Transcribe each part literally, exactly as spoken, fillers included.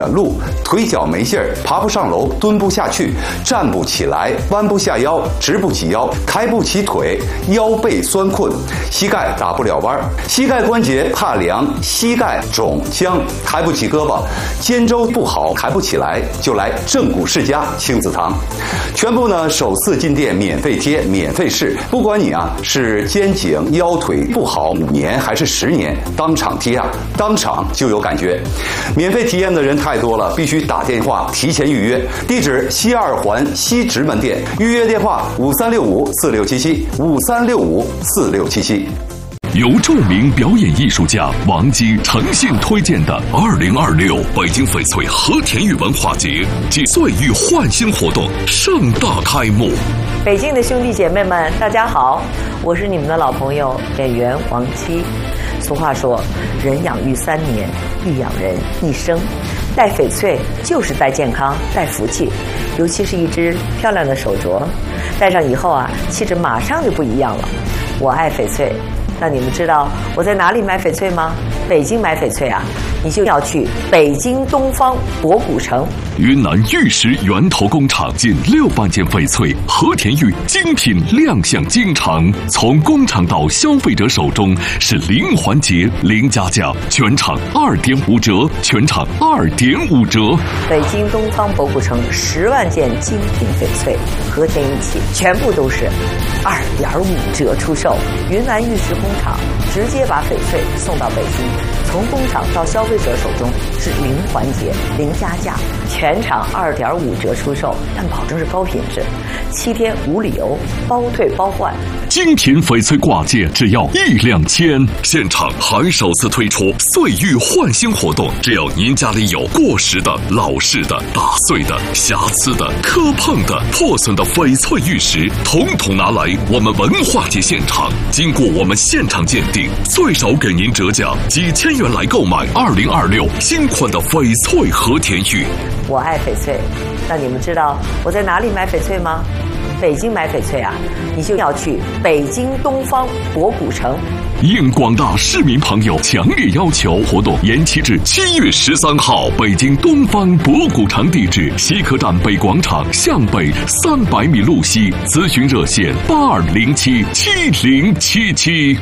路，腿脚没劲儿，爬不上楼，蹲不下去，站不起来，弯不下腰，直不起腰，开不起腿，腰背酸困，膝盖打不了弯，膝盖关节怕凉，膝盖肿僵，抬不起胳膊，肩周不好，抬不起来，就来正骨世家亲子堂，全部呢首次进店免费贴，免费试，不管你啊是肩颈腰腿不好五年还是十年，当场贴啊，当场就有感觉。免费体验的人太多了，必须打电话提前预约。地址西二环西直门店，预约电话五三六五四六七七五三六五四六七七。 由著名表演艺术家王姬诚信推荐的二零二六北京翡翠和田玉文化节暨岁玉焕新活动盛大开幕。 北京的兄弟姐妹们，大家好，我是你们的老朋友演员王姬。俗话说，人养育三年，玉养人一生。戴翡翠就是戴健康，戴福气，尤其是一只漂亮的手镯，戴上以后啊，气质马上就不一样了。我爱翡翠。那你们知道我在哪里买翡翠吗？北京买翡翠啊，你就要去北京东方博古城。 云南玉石源头工厂近六万件翡翠和田玉精品亮相京城，从工厂到消费者手中是零环节零加价，全场二点五折，全场二点五折。 北京东方博古城十万件精品翡翠和田玉器，全部都是二点五折出售。云南玉石工厂直接把翡翠送到北京，从工厂到消费者手中是零环节零加价，全场二点五折出售，但保证是高品质，七天无理由，包退包换。 精品翡翠挂件只要一两千，现场还首次推出岁玉焕新活动，只要您家里有过时的、老式的、打碎的、瑕疵的、磕碰的、破损的翡翠玉石，统统拿来我们文化节现场，经过我们现场鉴定，最少给您折价几千元来购买二零二六新款的翡翠和田玉。 我爱翡翠。那你们知道我在哪里买翡翠吗？北京买翡翠啊，你就要去北京东方博古城。 应广大市民朋友强烈要求，活动延期至七月十三号。北京东方博古城地址：西客站北广场向北三百米路西。咨询热线：八二零七七零七七。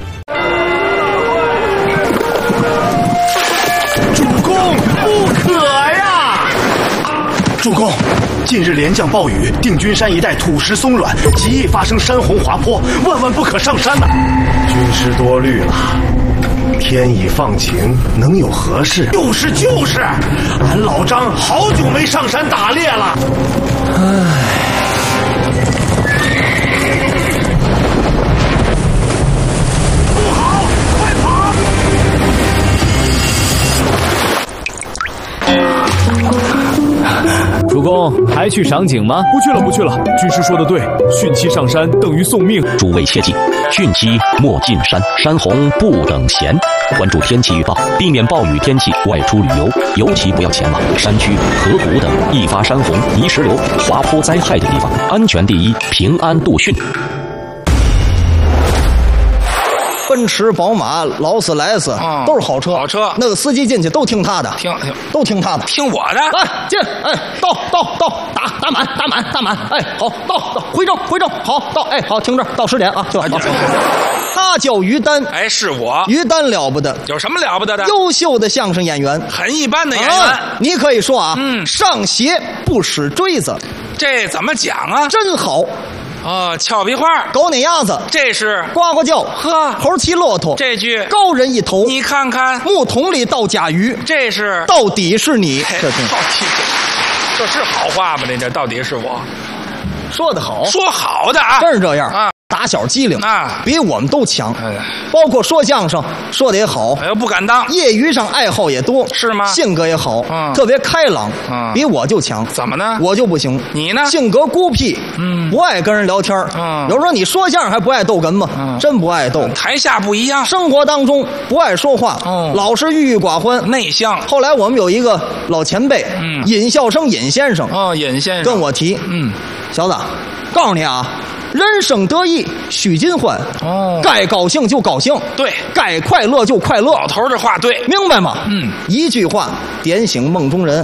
主公，不可呀！主公，近日连降暴雨，定军山一带土石松软，极易发生山洪滑坡，万万不可上山呐！军师多虑了，天已放晴，能有何事？就是就是，俺老张好久没上山打猎了。唉。 主公，还去赏景吗？ 不去了，不去了。军师说的对，汛期上山等于送命。 诸位切记，汛期莫进山，山洪不等闲。关注天气预报，避免暴雨天气外出旅游，尤其不要前往山区、河谷等易发山洪、泥石流、滑坡灾害的地方。安全第一，平安度汛。 奔驰、宝马、劳斯莱斯、嗯、都是好车， 好车。 那个司机进去都听他的， 听听都听他的， 听我的。 来进，哎，到到到，打打满，打满，打满，哎，好，到到回正回正，好到，哎，好停这儿，到十点啊，就好。他叫于丹， 哎，是我。 于丹了不得， 有什么了不得的？ 优秀的相声演员， 很一般的演员。 啊、你可以说啊， 嗯， 上鞋不使锥子， 这怎么讲啊？ 真好。 哦，俏皮话， 狗撵鸭子， 这是呱呱叫， 呵， 猴骑骆驼， 这句高人一头， 你看看， 木桶里倒甲鱼， 这是到底是你， 这是到底，这是好话吗？这这到底是我说的好， 说好的啊， 真是这样啊。 打小机灵啊， 比我们都强， 哎， 包括说相声说的也好， 哎呦不敢当， 业余上爱好也多， 是吗？ 性格也好， 嗯， 特别开朗， 嗯， 比我就强。 怎么呢？ 我就不行。 你呢？ 性格孤僻，嗯，不爱跟人聊天，嗯，有时候你说相声还不爱逗哏吗？嗯，真不爱逗。 台下不一样， 生活当中不爱说话， 嗯， 老是郁郁寡欢， 内向。 后来我们有一个老前辈，嗯，尹笑生尹先生， 哦，尹先生跟我提，嗯，小子，告诉你啊。人生得意须尽欢，哦，该高兴就高兴， 对， 该快乐就快乐。 老头这话对， 明白吗？ 嗯， 一句话点醒梦中人。